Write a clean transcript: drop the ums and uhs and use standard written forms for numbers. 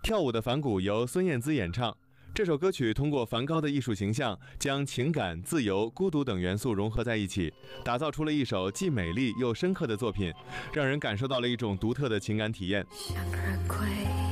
跳舞的梵谷由孙燕姿演唱。这首歌曲通过梵高的艺术形象，将情感、自由、孤独等元素融合在一起，打造出了一首既美丽又深刻的作品，让人感受到了一种独特的情感体验。 向日葵